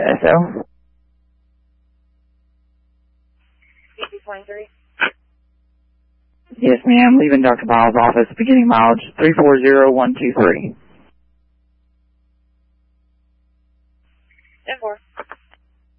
SO. 23. Yes, ma'am. Leaving Dr. Miles' office. Beginning mileage 340123. 10-4.